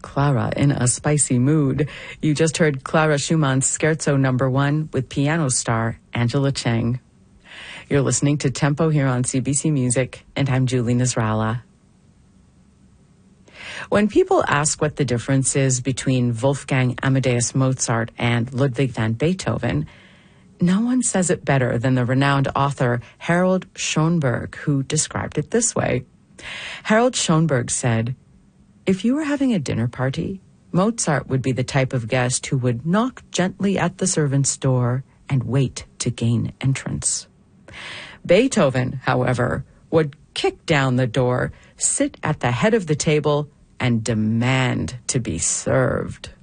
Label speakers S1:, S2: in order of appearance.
S1: Clara in a spicy mood. You just heard Clara Schumann's Scherzo No. 1 with piano star Angela Cheng. You're listening to Tempo here on CBC Music, and I'm Julie Nasrallah. When people ask what the difference is between Wolfgang Amadeus Mozart and Ludwig van Beethoven, no one says it better than the renowned author Harold Schoenberg, who described it this way. Harold Schoenberg said, "If you were having a dinner party, Mozart would be the type of guest who would knock gently at the servant's door and wait to gain entrance. Beethoven, however, would kick down the door, sit at the head of the table, and demand to be served."